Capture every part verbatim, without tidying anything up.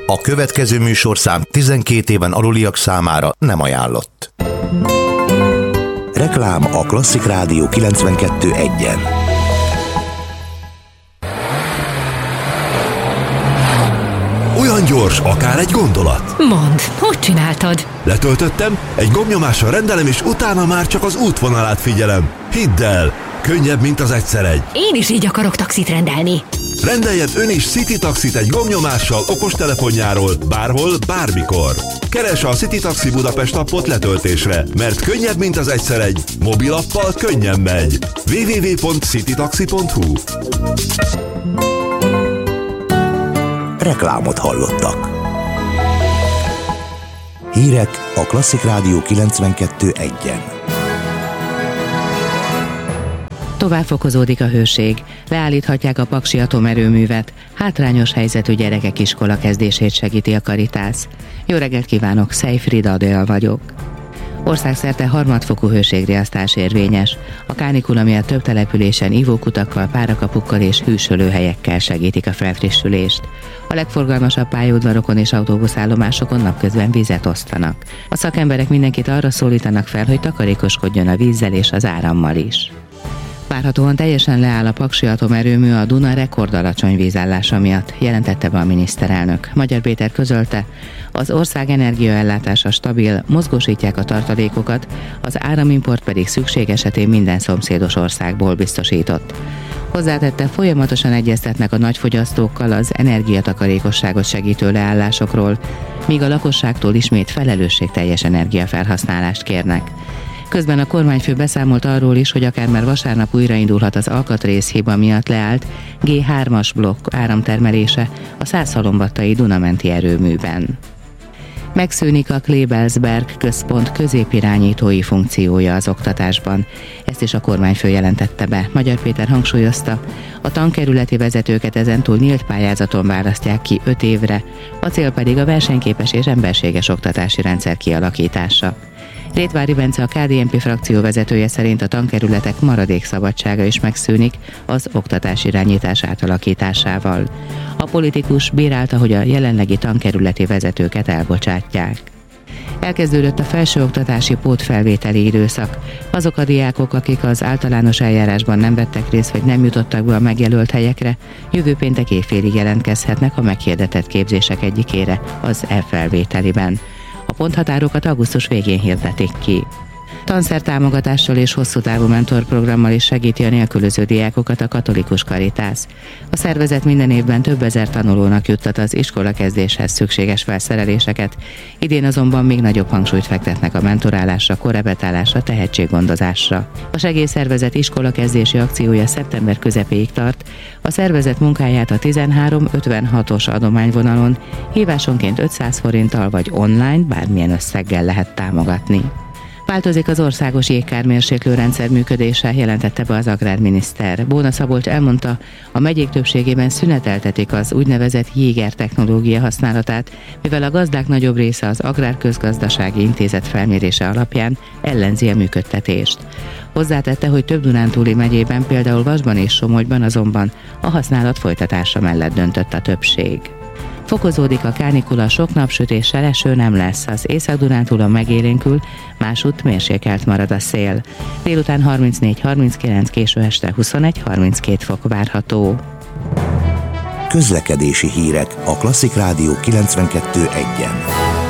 A következő műsorszám tizenkét éven aluliak számára nem ajánlott. Reklám a Klasszik Rádió kilencvenkettő egyen. Olyan gyors, akár egy gondolat. Mondd, hogy csináltad? Letöltöttem, egy gombnyomással rendelem, és utána már csak az útvonalát figyelem. Hidd el, könnyebb, mint az egyszer egy. Én is így akarok taxit rendelni. Rendeljen ön is City Taxit egy gombnyomással okostelefonjáról, bárhol, bármikor. Keress a City Taxi Budapest appot letöltésre, mert könnyebb, mint az egyszer egy. Mobilappal könnyen megy. double-u double-u double-u pont citytaxi pont hu. Reklámot hallottak. Hírek a Klasszik Rádió kilencvenkettő egyen. Tovább fokozódik a hőség, leállíthatják a paksi atomerőművet, hátrányos helyzetű gyerekek iskola kezdését segíti a Caritas. Jó reggelt kívánok, Szejfrida Adél vagyok. Országszerte harmadfokú hőségriasztás érvényes. A kánikula miatt több településen ivókutakkal, párakapukkal és hűsölőhelyekkel segítik a felfrissülést. A legforgalmasabb pályaudvarokon és autóbuszállomásokon napközben vizet osztanak. A szakemberek mindenkit arra szólítanak fel, hogy takarékoskodjon a vízzel és az árammal is. Várhatóan teljesen leáll a paksi atomerőmű a Duna rekordalacsony vízállása miatt, jelentette be a miniszterelnök. Magyar Péter közölte, az ország energiaellátása stabil, mozgósítják a tartalékokat, az áramimport pedig szükség esetén minden szomszédos országból biztosított. Hozzátette, folyamatosan egyeztetnek a nagyfogyasztókkal az energiatakarékosságot segítő leállásokról, míg a lakosságtól ismét felelősségteljes energiafelhasználást kérnek. Közben a kormányfő beszámolt arról is, hogy akár már vasárnap újraindulhat az alkatrészhiba miatt leállt gé hármas blokk áramtermelése a Szászhalombattai Dunamenti erőműben. Megszűnik a Klebelsberg központ középirányítói funkciója az oktatásban. Ezt is a kormányfő jelentette be. Magyar Péter hangsúlyozta, a tankerületi vezetőket ezentúl nyílt pályázaton választják ki öt évre, a cél pedig a versenyképes és emberséges oktatási rendszer kialakítása. Rétvári Bence, a ká dé en pé frakció vezetője szerint a tankerületek maradék szabadsága is megszűnik az oktatás irányítás átalakításával. A politikus bírálta, hogy a jelenlegi tankerületi vezetőket elbocsátják. Elkezdődött a felsőoktatási pótfelvételi időszak. Azok a diákok, akik az általános eljárásban nem vettek részt, vagy nem jutottak be a megjelölt helyekre, jövő péntek éjfélig jelentkezhetnek a meghirdetett képzések egyikére, az e-felvételiben. A ponthatárokat augusztus végén hirdetik ki. Tanszertámogatással és hosszú távú mentorprogrammal is segíti a nélkülöző diákokat a Katolikus Caritas. A szervezet minden évben több ezer tanulónak juttat az iskolakezdéshez szükséges felszereléseket, idén azonban még nagyobb hangsúlyt fektetnek a mentorálásra, korrepetálásra, tehetséggondozásra. A segélyszervezet iskolakezdési akciója szeptember közepéig tart, a szervezet munkáját a tizenhárom ötvenhatos adományvonalon hívásonként ötszáz forinttal vagy online bármilyen összeggel lehet támogatni. Változik az országos jégkármérséklőrendszer működése, jelentette be az agrárminiszter. Bóna Szabolcs elmondta, a megyék többségében szüneteltetik az úgynevezett Jéger technológia használatát, mivel a gazdák nagyobb része az Agrárközgazdasági Intézet felmérése alapján ellenzi a működtetést. Hozzátette, hogy több dunántúli megyében, például Vasban és Somogyban azonban a használat folytatása mellett döntött a többség. Fokozódik a kánikula, sok napsütéssel, eső nem lesz. Az Észak-Dunántúlon megélénkül, másútt mérsékelt marad a szél. Délután harmincnégy harminckilenc, késő este huszonegy harminckét fok várható. Közlekedési hírek a Klasszik Rádió kilencvenkettő egyen.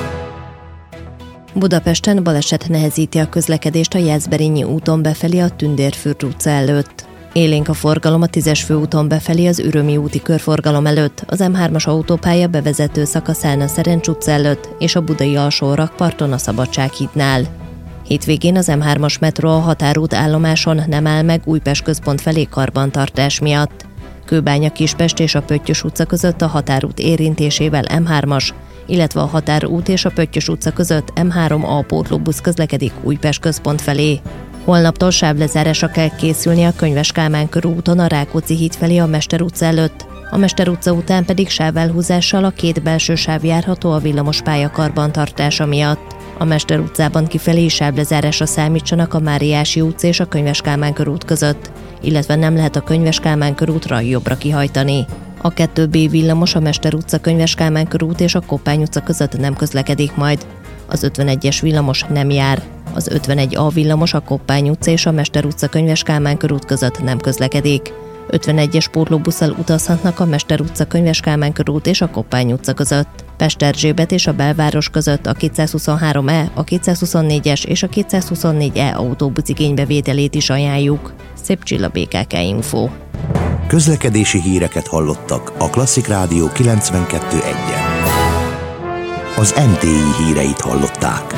Budapesten baleset nehezíti a közlekedést a Jászberényi úton befelé a Tündérfürt utca előtt. Élénk a forgalom a tízes főúton befelé az Ürömi úti körforgalom előtt, az em hármas autópálya bevezető szakaszán a Szerencs utca előtt és a budai alsó rakparton a Szabadsághídnál. Hétvégén az em hármas metró a Határút állomáson nem áll meg Újpest központ felé karbantartás miatt. Kőbánya-Kispest és a Pöttyös utca között a Határút érintésével em hármas, illetve a Határút és a Pöttyös utca között em három A pótlóbusz közlekedik Újpest központ felé. Holnaptól sávlezárásra kell készülni a Könyves Kálmán körúton a Rákóczi híd felé a Mester utca előtt, a Mester utca után pedig sávelhúzással a két belső sáv járható a villamospálya karbantartása miatt. A Mester utcában kifelé is sávlezárásra számítsanak a Máriási utca és a Könyves Kálmán körút között, illetve nem lehet a Könyves Kálmán körútra jobbra kihajtani. A A kettő bé villamos a Mester utca, Könyves Kálmán körút és a Koppány utca között nem közlekedik majd. Az ötvenegyes villamos nem jár. Az ötvenegy A villamos a Koppány utca és a Mester utca, Könyves Kálmán körút között nem közlekedik. ötvenegyes pótlóbusszal utazhatnak a Mester utca, Könyves Kálmán körút és a Koppány utca között. Pesterzsébet és a belváros között a kétszázhuszonhárom E, a kétszázhuszonnégyes és a kétszázhuszonnégy E autóbusz igénybevételét is ajánljuk. Szép Csilla, bé ká ká Info. Közlekedési híreket hallottak a Klasszik Rádió kilencvenkettő egyen. Az em té i híreit hallották.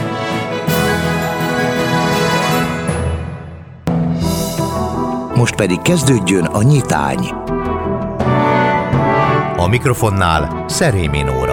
Most pedig kezdődjön a nyitány. A mikrofonnál Szerémi Nóra.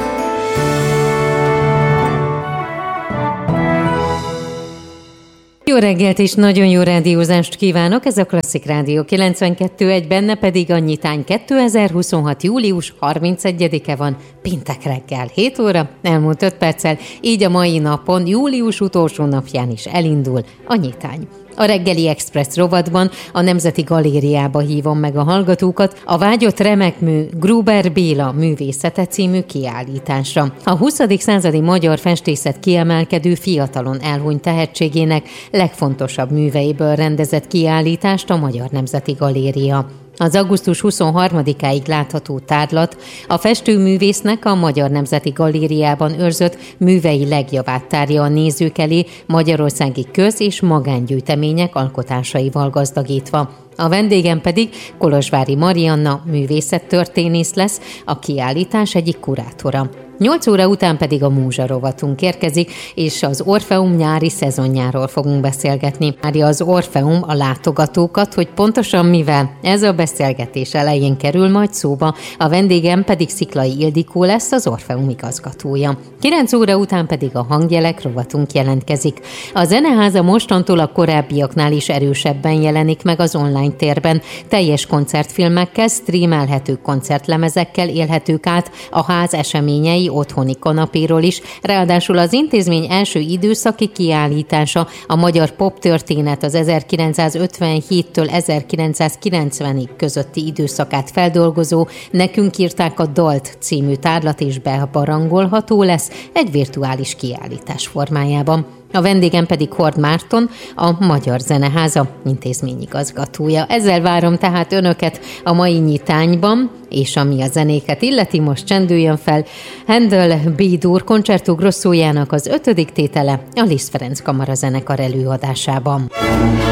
Jó reggelt és nagyon jó rádiózást kívánok! Ez a Klasszik Rádió kilencvenkettő egy, benne pedig a nyitány kétezer-huszonhat. július harmincegyedike van, péntek reggel, hét óra, elmúlt öt perccel, így a mai napon, július utolsó napján is elindul a nyitány. A reggeli Express rovatban a Nemzeti Galériába hívom meg a hallgatókat a vágyott remekmű Gruber Béla művészete című kiállításra. A huszadik századi magyar festészet kiemelkedő fiatalon elhunyt tehetségének legfontosabb műveiből rendezett kiállítást a Magyar Nemzeti Galéria. Az augusztus huszonharmadikáig látható tárlat a festőművésznek a Magyar Nemzeti Galériában őrzött művei legjavát tárja a nézők elé, magyarországi köz- és magángyűjtemények alkotásaival gazdagítva. A vendégem pedig Kolozsvári Marianna művészettörténész lesz, a kiállítás egyik kurátora. nyolc óra után pedig a Múzsa rovatunk érkezik, és az Orfeum nyári szezonjáról fogunk beszélgetni. Várja az Orfeum a látogatókat, hogy pontosan mivel ez a beszélgetés elején kerül majd szóba, a vendégem pedig Sziklay Ildikó lesz, az Orfeum igazgatója. kilenc óra után pedig a Hangjelek rovatunk jelentkezik. A Zeneháza mostantól a korábbiaknál is erősebben jelenik meg az online térben. Teljes koncertfilmekkel, streamelhető koncertlemezekkel élhetők át a ház eseményei otthoni kanapéról is, ráadásul az intézmény első időszaki kiállítása, a magyar poptörténet az ezerkilencszázötvenhéttől ezerkilencszázkilencvenig közötti időszakát feldolgozó Nekünk írták a dalt című tárlat is bebarangolható lesz egy virtuális kiállítás formájában. A vendégem pedig Hord Márton, a Magyar Zeneháza intézményigazgatója. Ezzel várom tehát önöket a mai nyitányban, és ami a zenéket illeti, most csendüljön fel Handel B-dur Concerto Grossojának az ötödik tétele a Liszt Ferenc Kamara zenekar előadásában.